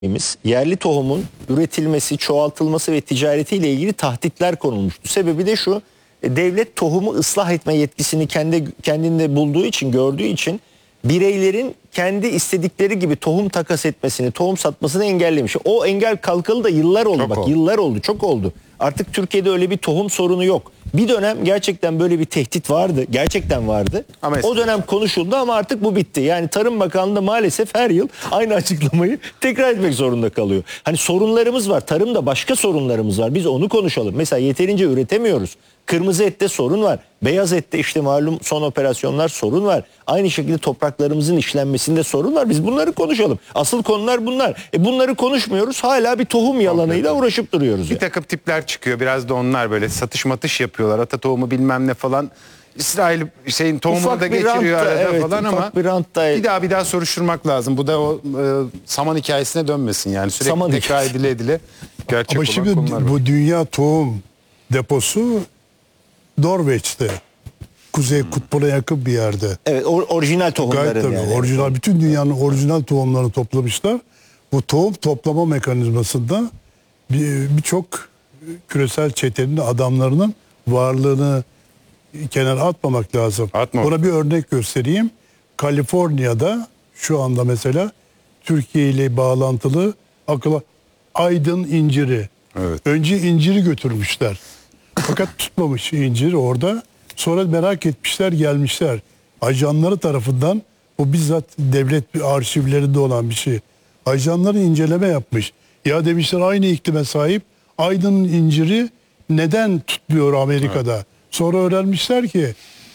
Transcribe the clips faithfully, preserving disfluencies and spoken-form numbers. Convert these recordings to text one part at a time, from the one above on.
yerli tohumun üretilmesi, çoğaltılması ve ticaretiyle ilgili tahditler konulmuştu. Sebebi de şu, devlet tohumu ıslah etme yetkisini kendi kendinde bulduğu için, gördüğü için bireylerin kendi istedikleri gibi tohum takas etmesini, tohum satmasını engellemiş. O engel kalkalı da yıllar oldu. Çok Bak oldu. yıllar oldu, çok oldu. Artık Türkiye'de öyle bir tohum sorunu yok. Bir dönem gerçekten böyle bir tehdit vardı. Gerçekten vardı. Ama o dönem konuşuldu ama artık bu bitti. Yani Tarım Bakanlığı da maalesef her yıl aynı açıklamayı tekrar etmek zorunda kalıyor. Hani sorunlarımız var. Tarımda başka sorunlarımız var. Biz onu konuşalım. Mesela yeterince üretemiyoruz. Kırmızı ette sorun var. Beyaz ette işte malum son operasyonlar sorun var. Aynı şekilde topraklarımızın işlenmesinde sorun var. Biz bunları konuşalım. Asıl konular bunlar. E bunları konuşmuyoruz. Hala bir tohum yalanıyla uğraşıp duruyoruz. Bir Yani. takım tipler çıkıyor. Biraz da onlar böyle satış matış yapıyorlar. Ata tohumu bilmem ne falan. İsrail şeyin tohumunu Ufak da bir geçiriyor rant da, arada evet, falan ufak ama bir rant da- bir daha bir daha soruşturmak lazım. Bu da o e, saman hikayesine dönmesin yani. Sürekli Saman tekrar hikayesi. edile edile gerçek Ama olan şimdi konular var. bu dünya tohum deposu Norveç'te. Kuzey Kutbu'na yakın bir yerde. Evet, or- orijinal Gayet tohumların tabii. yani. Orijinal, bütün dünyanın orijinal tohumlarını toplamışlar. Bu tohum toplama mekanizmasında bir- birçok küresel çetenin adamlarının varlığını kenara atmamak lazım. Atma. Buna bir örnek göstereyim. Kaliforniya'da şu anda mesela Türkiye ile bağlantılı akıla Aydın inciri. Evet. Önce inciri götürmüşler. Fakat tutmamış incir orada. Sonra merak etmişler, gelmişler. Ajanları tarafından, bu bizzat devlet arşivlerinde olan bir şey. Ajanları inceleme yapmış. Ya demişler aynı iklime sahip Aydın inciri neden tutmuyor Amerika'da? Evet. Sonra öğrenmişler ki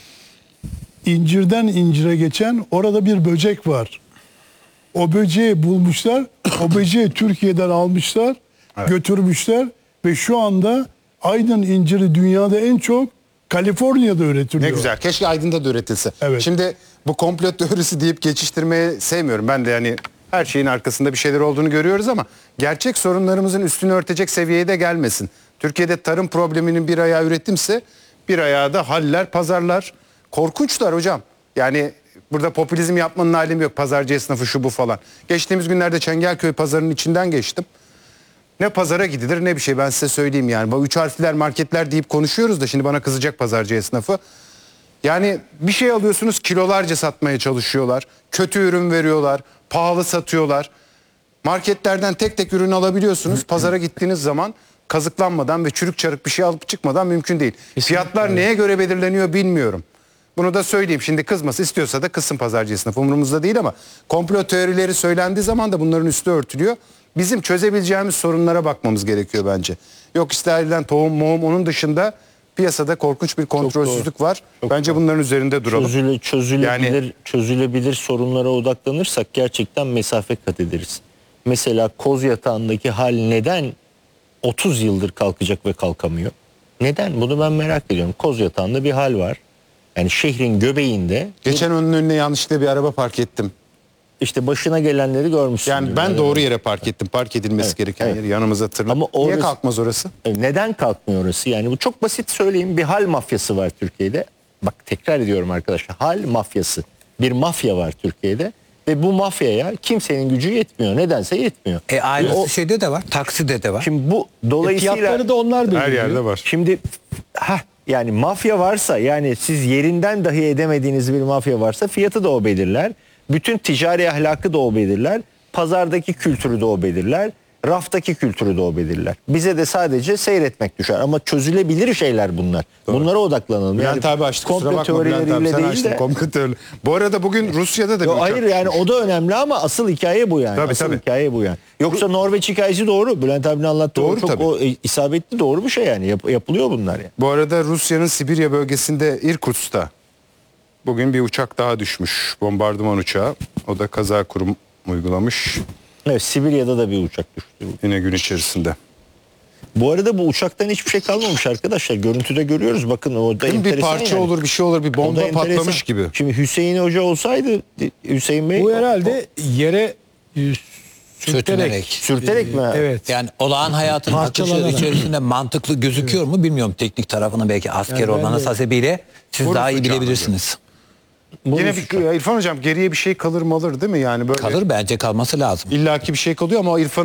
incirden incire geçen orada bir böcek var. O böceği bulmuşlar. O böceği Türkiye'den almışlar, Evet. götürmüşler ve şu anda Aydın inciri dünyada en çok Kaliforniya'da üretiliyor. Ne güzel. Keşke Aydın'da da üretilse. Evet. Şimdi bu komplo teorisi deyip geçiştirmeyi sevmiyorum. Ben de yani her şeyin arkasında bir şeyler olduğunu görüyoruz ama gerçek sorunlarımızın üstünü örtecek seviyeye de gelmesin. Türkiye'de tarım probleminin bir ayağı üretimse bir ayağı da haller, pazarlar. Korkunçlar hocam. Yani burada popülizm yapmanın alemi yok. Pazarcı esnafı şu bu falan. Geçtiğimiz günlerde Çengelköy pazarının içinden geçtim. Ne pazara gidilir ne bir şey, ben size söyleyeyim yani. Bu üç harfliler marketler deyip konuşuyoruz da şimdi bana kızacak pazarcı esnafı. Yani bir şey alıyorsunuz, kilolarca satmaya çalışıyorlar. Kötü ürün veriyorlar, pahalı satıyorlar. Marketlerden tek tek ürün alabiliyorsunuz. Pazara gittiğiniz zaman kazıklanmadan ve çürük çarık bir şey alıp çıkmadan mümkün değil. Fiyatlar neye göre belirleniyor bilmiyorum. Bunu da söyleyeyim. Şimdi kızması istiyorsa da kızsın pazarcı esnafı, umurumuzda değil ama komplo teorileri söylendiği zaman da bunların üstü örtülüyor. Bizim çözebileceğimiz sorunlara bakmamız gerekiyor bence. Yok İsrail'den tohum mohum, onun dışında piyasada korkunç bir kontrolsüzlük var. Çok bence doğru. bunların üzerinde duralım. Çözüle, çözülebilir, Yani- çözülebilir sorunlara odaklanırsak gerçekten mesafe kat ederiz. Mesela Kozyatağı'ndaki hal neden otuz yıldır kalkacak ve kalkamıyor? Neden? Bunu ben merak ediyorum. Kozyatağı'nda bir hal var. Yani şehrin göbeğinde. Geçen onun önüne yanlışlıkla bir araba park ettim. İşte başına gelenleri görmüşsün. Yani ben doğru yere park ettim. Park edilmesi Evet, gereken evet. yer yanımıza tırnak. Ama Niye orası- kalkmaz orası? Neden kalkmıyor orası? Yani bu çok basit söyleyeyim. Bir hal mafyası var Türkiye'de. Bak tekrar ediyorum arkadaşlar. Hal mafyası. Bir mafya var Türkiye'de. Ve bu mafyaya kimsenin gücü yetmiyor. Nedense yetmiyor. E aynısı O- şeyde de var. Takside de var. Şimdi bu dolayısıyla... Fiyatları da onlar belirliyor. Her yerde var. Şimdi ha yani mafya varsa, yani siz yerinden dahi edemediğiniz bir mafya varsa fiyatı da o belirler. Bütün ticari ahlakı da o belirler. Pazardaki kültürü de o belirler. Raftaki kültürü de o belirler. Bize de sadece seyretmek düşer. Ama çözülebilir şeyler bunlar. Bunlara odaklanalım. Bülent abi açtı, kusura komplo bakma Bülent abi, teorileriyle sen değil açtın de- komplo teorileri. Bu arada bugün Rusya'da da bir Yo, uçak hayır yani düşmüş. o da önemli ama asıl hikaye bu yani. Tabii, asıl tabii. hikaye bu yani. Yoksa Norveç hikayesi doğru. Bülent abinin anlattığı Doğru o çok tabii. o, e, isabetli doğru bir şey yani. Yap- yapılıyor bunlar yani. Bu arada Rusya'nın Sibirya bölgesinde Irkutsk'ta bugün bir uçak daha düşmüş. Bombardıman uçağı. O da kaza kurum uygulamış Evet, Sibirya'da da bir uçak düştü. yine gün içerisinde. Bu arada bu uçaktan hiçbir şey kalmamış arkadaşlar. Görüntüde görüyoruz. Bakın orada Bir enteresan parça yani. olur, bir şey olur, bir O da bomba enteresan. patlamış gibi. Şimdi Hüseyin Hoca olsaydı, Hüseyin Bey Bu herhalde yere e, Sürtünerek. sürterek. sürterek mi? Evet. Yani olağan hayatın akışı Parçalanarak. içerisinde mantıklı gözüküyor mu bilmiyorum, teknik tarafını belki asker Yani ben olmanız de- hasebiyle siz Vurur daha iyi uçağını bilebilirsiniz. Bunu Yine bir, ya İrfan Hocam geriye bir şey kalır mı alır değil mi? Yani böyle Kalır, bence kalması lazım. illaki bir şey kalıyor ama o İrfan